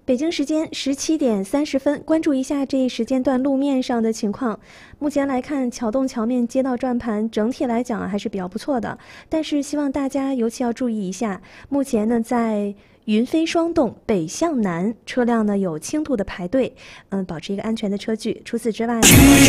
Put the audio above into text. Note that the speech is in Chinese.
北京时间17点30分，关注一下这一时间段路面上的情况。目前来看，桥洞桥面街道转盘整体来讲还是比较不错的，但是希望大家尤其要注意一下，目前呢在云飞双洞北向南车辆呢有轻度的排队，保持一个安全的车距。除此之外呢，